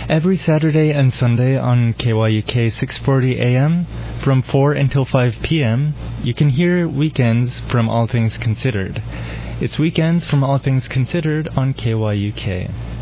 Every Saturday and Sunday on KYUK 640 AM from 4 until 5 PM, you can hear Weekends from All Things Considered. It's Weekends from All Things Considered on KYUK.